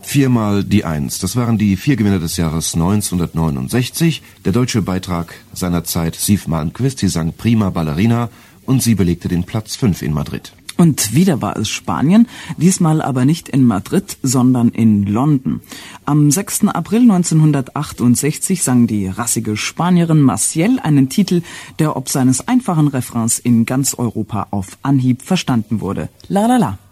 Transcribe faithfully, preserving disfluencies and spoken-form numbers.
Viermal die Eins. Das waren die vier Gewinner des Jahres neunzehnhundertneunundsechzig. Der deutsche Beitrag seinerzeit Siw Malmkvist. Sie sang Prima Ballerina und sie belegte den Platz fünf in Madrid. Und wieder war es Spanien, diesmal aber nicht in Madrid, sondern in London. Am sechsten April neunzehnhundertachtundsechzig sang die rassige Spanierin Maciel einen Titel, der ob seines einfachen Refrains in ganz Europa auf Anhieb verstanden wurde. La la la.